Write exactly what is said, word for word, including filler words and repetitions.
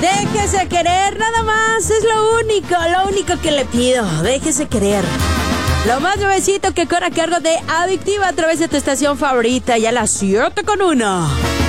Déjese querer, nada más, es lo único, lo único que le pido. Déjese querer. Lo más nuevecito que corre a cargo de Adictiva a través de tu estación favorita, ya a las siete con uno.